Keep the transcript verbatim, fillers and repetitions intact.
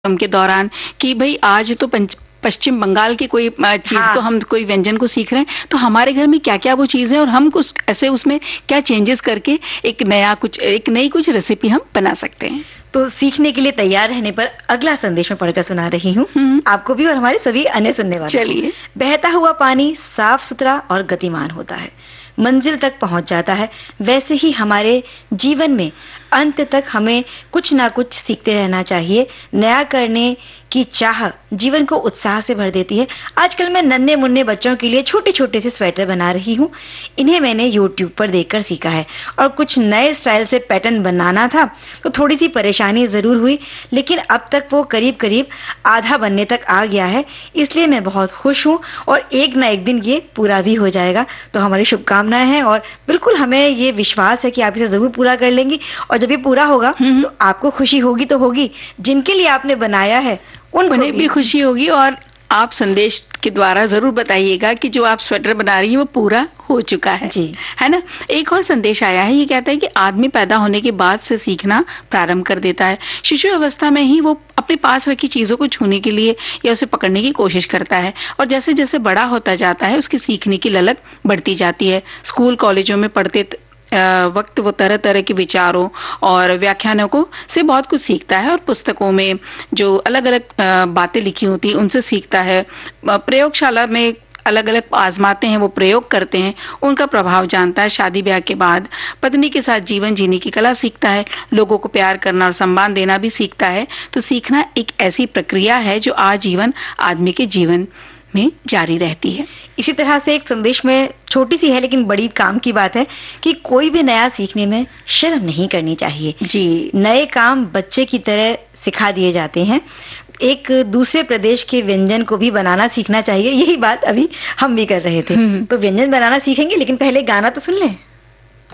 के दौरान कि भाई आज तो पंच पश्चिम बंगाल की कोई चीज हाँ। को हम कोई व्यंजन को सीख रहे हैं, तो हमारे घर में क्या क्या वो चीजें और हम कुछ ऐसे उसमें क्या चेंजेस करके एक नया कुछ एक नई कुछ रेसिपी हम बना सकते हैं। तो सीखने के लिए तैयार रहने पर अगला संदेश मैं पढ़कर सुना रही हूँ हम्म। आपको भी और हमारे सभी अन्य सुनने वालों को। चलिए। बहता हुआ पानी साफ सुथरा और गतिमान होता है, मंजिल तक पहुंच जाता है। वैसे ही हमारे जीवन में अंत तक हमें कुछ ना कुछ सीखते रहना चाहिए। नया करने की चाह जीवन को उत्साह से भर देती है। आजकल मैं नन्हे मुन्ने बच्चों के लिए छोटे छोटे से स्वेटर बना रही हूँ। इन्हें मैंने यूट्यूब पर देखकर सीखा है और कुछ नए स्टाइल से पैटर्न बनाना था तो थोड़ी सी परेशानी जरूर हुई, लेकिन अब तक वो करीब करीब आधा बनने तक आ गया है। इसलिए मैं बहुत खुश हूँ और एक ना एक दिन ये पूरा भी हो जाएगा। तो हमारी शुभकामनाएं हैं और बिल्कुल हमें ये विश्वास है कि आप इसे जरूर पूरा कर लेंगी और जब ये पूरा होगा तो आपको खुशी होगी तो होगी, जिनके लिए आपने बनाया है उनको उन्हें भी खुशी होगी। और आप संदेश के द्वारा जरूर बताइएगा कि जो आप स्वेटर बना रही हैं वो पूरा हो चुका है जी। है ना। एक और संदेश आया है, ये कहता है कि आदमी पैदा होने के बाद से सीखना प्रारंभ कर देता है। शिशु अवस्था में ही वो अपने पास रखी चीजों को छूने के लिए या उसे पकड़ने की कोशिश करता है और जैसे जैसे बड़ा होता जाता है उसकी सीखने की ललक बढ़ती जाती है। स्कूल कॉलेजों में पढ़ते वक्त वो तरह तरह के विचारों और व्याख्यानों को से बहुत कुछ सीखता है और पुस्तकों में जो अलग अलग बातें लिखी होती हैं उनसे सीखता है। प्रयोगशाला में अलग अलग आजमाते हैं, वो प्रयोग करते हैं, उनका प्रभाव जानता है। शादी ब्याह के बाद पत्नी के साथ जीवन जीने की कला सीखता है, लोगों को प्यार करना और सम्मान देना भी सीखता है। तो सीखना एक ऐसी प्रक्रिया है जो आजीवन आदमी के जीवन में जारी रहती है। इसी तरह से एक संदेश में छोटी सी है लेकिन बड़ी काम की बात है कि कोई भी नया सीखने में शर्म नहीं करनी चाहिए। जी। नए काम बच्चे की तरह सिखा दिए जाते हैं। एक दूसरे प्रदेश के व्यंजन को भी बनाना सीखना चाहिए। यही बात अभी हम भी कर रहे थे। तो व्यंजन बनाना सीखेंगे लेकिन पहले गाना तो सुन लें।